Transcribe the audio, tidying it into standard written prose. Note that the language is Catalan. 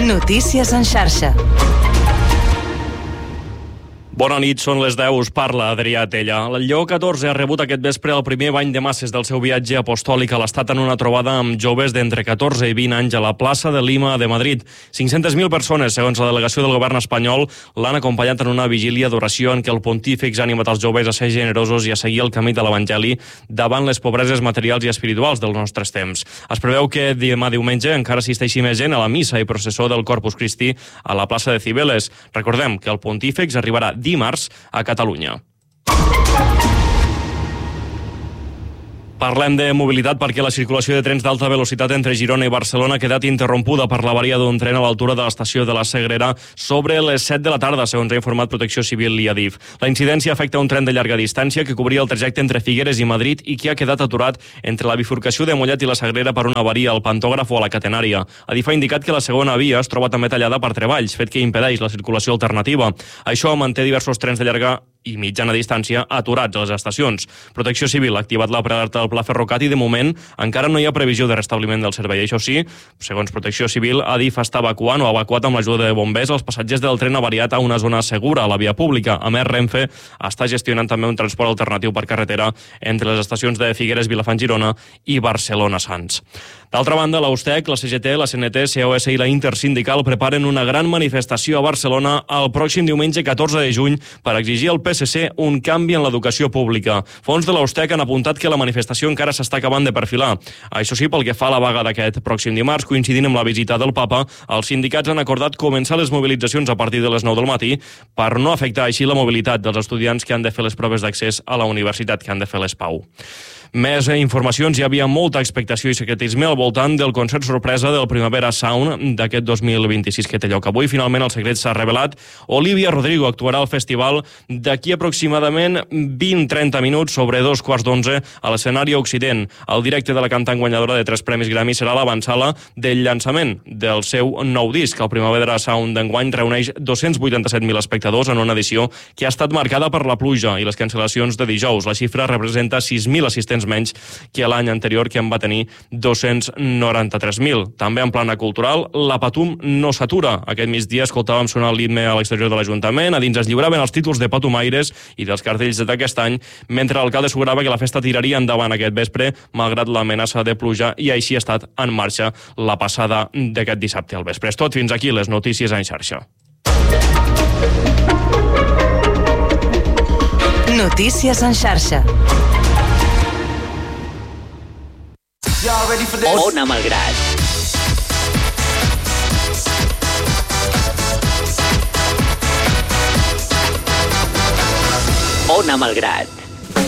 Notícies en xarxa. Bona nit, són les 10, us parla Adrià Tella. El Lleó XIV ha rebut aquest vespre el primer bany de masses del seu viatge apostòlic a l'Estat en una trobada amb joves d'entre 14 i 20 anys a la plaça de Lima de Madrid. 500.000 persones, segons la delegació del govern espanyol, l'han acompanyat en una vigília d'oració en què el pontífex ha animat els joves a ser generosos i a seguir el camí de l'Evangeli davant les pobreses materials i espirituals dels nostres temps. Es preveu que demà diumenge encara assisteixi més gent a la missa i processó del Corpus Christi a la plaça de Cibeles. Recordem que el pontífex arribarà dimarts a Catalunya. Parlem de mobilitat perquè la circulació de trens d'alta velocitat entre Girona i Barcelona ha quedat interrompuda per l'avaria d'un tren a l'altura de l'estació de la Sagrera sobre les 7 de la tarda, segons ha informat Protecció Civil i Adif. La incidència afecta un tren de llarga distància que cobria el trajecte entre Figueres i Madrid i que ha quedat aturat entre la bifurcació de Mollet i la Sagrera per una avaria al pantògraf o a la catenària. Adif ha indicat que la segona via es troba també tallada per treballs, fet que impedeix la circulació alternativa. Això manté diversos trens de llarga i mitjana distància aturats a les estacions. Protecció Civil ha activat la prealerta del Pla Ferrocat i de moment encara no hi ha previsió de restabliment del servei. Això sí, segons Protecció Civil, Adif està evacuant o ha evacuat amb l'ajuda de bombers els passatgers del tren avariat a una zona segura a la via pública. A més, Renfe està gestionant també un transport alternatiu per carretera entre les estacions de Figueres, Vilafant-Girona i Barcelona-Sants. D'altra banda, la USTEC, la CGT, la CNT, COS i la Intersindical preparen una gran manifestació a Barcelona el pròxim diumenge 14 de juny per exigir al PSC un canvi en l'educació pública. Fons de la USTEC han apuntat que la manifestació encara s'està acabant de perfilar. Això sí, pel que fa a la vaga d'aquest pròxim dimarts, coincidint amb la visita del Papa, els sindicats han acordat començar les mobilitzacions a partir de les 9 del matí per no afectar així la mobilitat dels estudiants que han de fer les proves d'accés a la universitat, que han de fer l'ESPAU. Més informacions, hi havia molta expectació i secretisme al voltant del concert sorpresa del Primavera Sound d'aquest 2026 que té lloc avui. Finalment el secret s'ha revelat. Olivia Rodrigo actuarà al festival d'aquí aproximadament 20-30 minuts sobre 2:15 a l'escenari Occident. El directe de la cantant guanyadora de 3 premis Grammy serà l'avantsala del llançament del seu nou disc. El Primavera Sound d'enguany reuneix 287.000 espectadors en una edició que ha estat marcada per la pluja i les cancel·lacions de dijous. La xifra representa 6.000 assistents menys que l'any anterior, que en va tenir 293.000. També en plana cultural, la Patum no s'atura. Aquest migdia escoltàvem sonar el ritme a l'exterior de l'Ajuntament, a dins es lliuraven els títols de Patumaires i dels cartells d'aquest any, mentre l'alcalde assegurava que la festa tiraria endavant aquest vespre, malgrat l'amenaça de pluja, i així ha estat en marxa la passada d'aquest dissabte al vespre. És tot, fins aquí les notícies en xarxa. Notícies en xarxa. Ona Malgrat. Ona Malgrat.